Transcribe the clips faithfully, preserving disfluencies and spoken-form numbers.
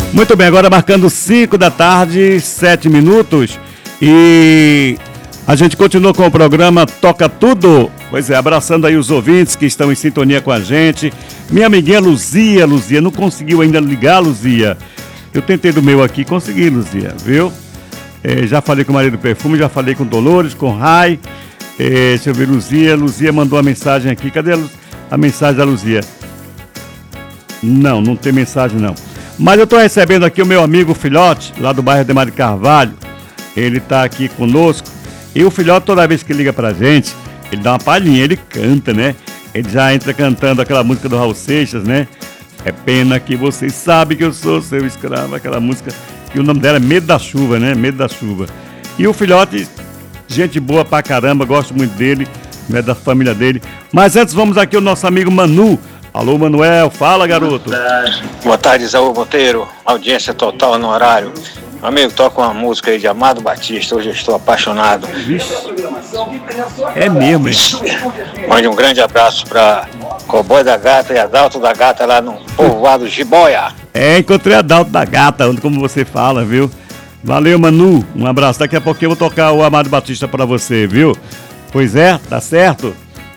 Muito bem, agora marcando cinco da tarde, sete minutos. E a gente continua com o programa Toca Tudo. Pois é, abraçando aí os ouvintes que estão em sintonia com a gente. Minha amiguinha Luzia, Luzia, não conseguiu ainda ligar, Luzia. Eu tentei do meu aqui, consegui, Luzia, viu? É, já falei com o Maria do Perfume, já falei com Dolores, com Rai. É, deixa eu ver, Luzia. Luzia mandou uma mensagem aqui. Cadê a, a mensagem da Luzia? Não, não tem mensagem não. Mas eu estou recebendo aqui o meu amigo Filhote, lá do bairro Ademar de Carvalho. Ele está aqui conosco. E o Filhote, toda vez que liga pra gente, ele dá uma palhinha, ele canta, né? Ele já entra cantando aquela música do Raul Seixas, né? É pena que vocês sabem que eu sou seu escravo. Aquela música, que o nome dela é Medo da Chuva, né? Medo da Chuva. E o Filhote, gente boa pra caramba, gosto muito dele, né? Da família dele. Mas antes vamos aqui ao nosso amigo Manu. Alô, Manuel, fala, garoto. Boa tarde, Isaú Monteiro, audiência total no horário. Meu amigo, toca uma música aí de Amado Batista, hoje eu estou apaixonado. Vixe. É mesmo, hein? Mande um grande abraço para Cowboy da Gata e Adalto da Gata lá no povoado Jiboia. É, encontrei Adalto da Gata, como você fala, viu? Valeu, Manu, um abraço. Daqui a pouquinho eu vou tocar o Amado Batista para você, viu? Pois é, tá certo?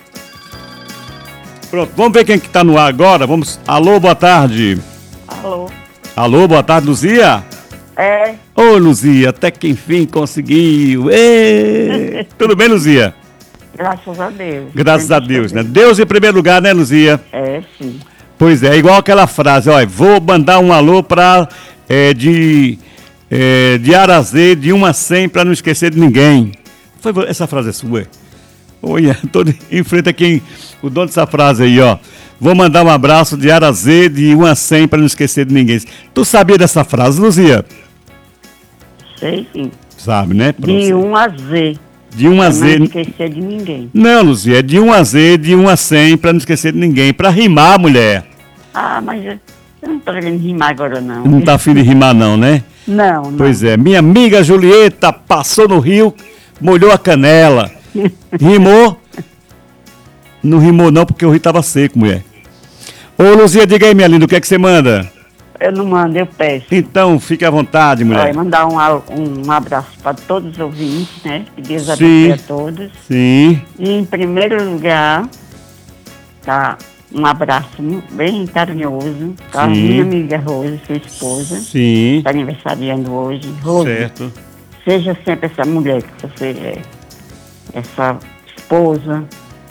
Pronto, vamos ver quem que tá no ar agora. Vamos. Alô, boa tarde. Alô. Alô, boa tarde, Luzia. É. Ô, Luzia, até que enfim conseguiu. Ê! Tudo bem, Luzia? Graças a Deus. Graças a Deus, né? Deus em primeiro lugar, né, Luzia? É, sim. Pois é, igual aquela frase, ó, vou mandar um alô pra, é, de, é, de Arazê, de um a cem, pra não esquecer de ninguém. Foi, essa frase é sua? Olha, tô em frente aqui, o dono dessa frase aí, ó. Vou mandar um abraço de Arazê, de um a cem, pra não esquecer de ninguém. Tu sabia dessa frase, Luzia? Sei, sim. Sabe, né? Pra de você. um a Z. De um a Z. Pra não esquecer de ninguém. Não, Luzia, é de um a Z, de um a cem, pra não esquecer de ninguém. Pra rimar, mulher. Ah, mas eu eu não tô querendo rimar agora, não. Não tá afim de rimar, não, né? Não, não. Pois é, minha amiga Julieta passou no rio, molhou a canela. Rimou? Não rimou não, porque o rio tava seco, mulher. Ô, Luzia, diga aí, minha linda, o que é que você manda? Eu não mando, eu peço. Então, fique à vontade, mulher. Olha, mandar um, a- um abraço para todos os ouvintes, né? Que Deus Sim. abençoe a todos. Sim, E, em primeiro lugar, tá, um abraço mu- bem carinhoso para Sim. minha amiga Rose, sua esposa. sim, Está aniversariando hoje. Rose, certo. seja sempre essa mulher que você é. Essa esposa,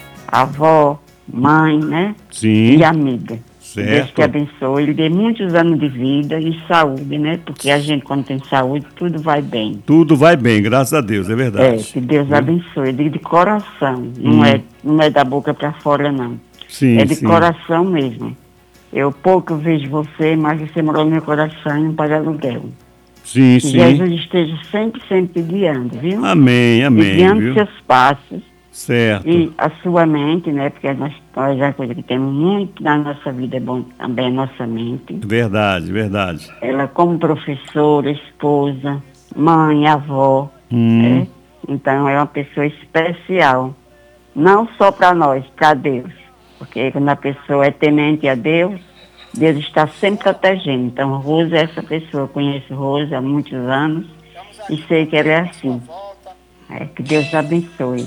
avó, mãe, né? Sim, E amiga. Deus certo. te abençoe, ele dê muitos anos de vida e saúde, né? Porque a gente, quando tem saúde, tudo vai bem. Tudo vai bem, graças a Deus, é É, verdade. que Deus Hum. abençoe, de, de coração. Não, Hum. é, não é da boca para fora, não. Sim, é de sim. coração mesmo. Eu pouco vejo você, mas você morou no meu coração e não paga aluguel. Sim, Que sim. Jesus esteja sempre, sempre te guiando, viu? Amém, E amém, guiando viu? seus passos Certo. e a sua mente, né? Porque nós, nós é uma coisa que temos muito na nossa vida, é bom também a nossa mente. Verdade, verdade. Ela como professora, esposa, mãe, avó, Hum, né? Então é uma pessoa especial. Não só para nós, para Deus. Porque quando a pessoa é temente a Deus, Deus está sempre protegendo. Então Rosa é essa pessoa. Eu conheço Rosa há muitos anos e sei que ela é assim. É, que Deus abençoe.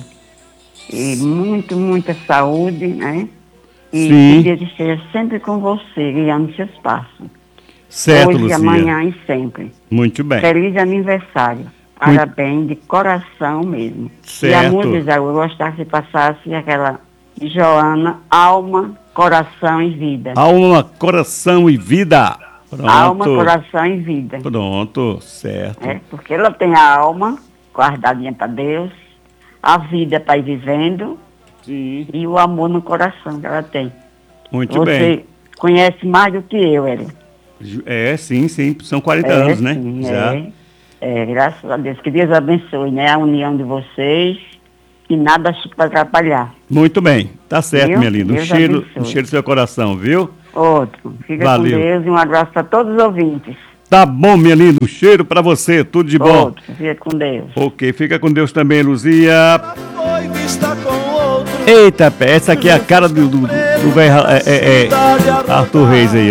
E muito, muita saúde, né? E Sim. que Deus esteja sempre com você, guiando seus passos. certo, Hoje, Luzia. amanhã e sempre. Muito bem. Feliz aniversário. Parabéns, de coração mesmo. E a Certo. música, eu gostasse que passasse aquela de Joana, alma, coração e vida. Alma, coração e vida. Pronto. Alma, coração e vida. Pronto, certo. É, porque ela tem a alma guardadinha para Deus, a vida para ir vivendo Sim. e o amor no coração que ela tem. Muito Você bem. conhece mais do que eu, Eri. Ju- É, sim, sim. São quarenta É, anos, né? sim, Já. É, é, graças a Deus. Que Deus abençoe, né? A união de vocês. Que nada fique para atrapalhar. Muito bem. Tá certo, Viu? minha linda. Um Deus cheiro, abençoe. um cheiro do seu coração, viu? Outro. Fica Valeu. com Deus e um abraço para todos os ouvintes. Tá bom, minha linda. Um cheiro pra você. Tudo de bom. Outro. Fica com Deus. Ok, fica com Deus também, Luzia. Foi vista com outro. Eita, pé, essa aqui é a cara do, do, do velho é, é, é, Arthur Reis aí, aí.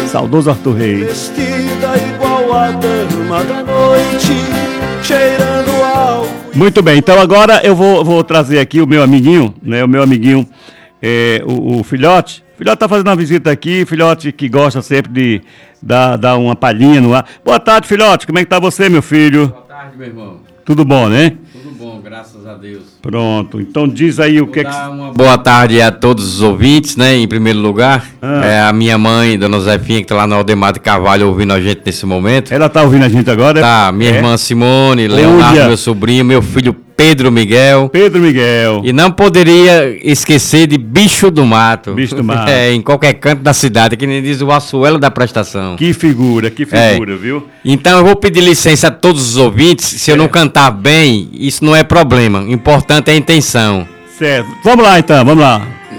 Saudoso Arthur Reis. Vestida igual a dama da noite, cheirando álcool. Muito bem, então agora eu vou, vou trazer aqui o meu amiguinho, né? O meu amiguinho, é, o, o Filhote. O Filhote tá fazendo uma visita aqui, Filhote que gosta sempre de dar, dar uma palhinha no ar. Boa tarde, Filhote, como é que tá você, meu filho? Boa tarde, meu irmão. Tudo bom, né? Tudo bom, graças a Deus. Pronto, então diz aí o Vou que é que... dar uma boa tarde a todos os ouvintes, né? Em primeiro lugar, Ah. é a minha mãe, Dona Zefinha, que tá lá no Aldemar de Carvalho ouvindo a gente nesse momento. Ela tá ouvindo a gente agora? Tá, minha É? irmã Simone, Leonardo, Olha. meu sobrinho, meu filho Pedro Miguel. Pedro Miguel. E não poderia esquecer de Bicho do Mato. Bicho do Mato. É, em qualquer canto da cidade, que nem diz o Assuelo da prestação. Que figura, que figura, viu? Então eu vou pedir licença a todos os ouvintes, se eu É. não cantar bem, isso não é problema. O importante é a intenção. Certo. Vamos lá então, vamos lá.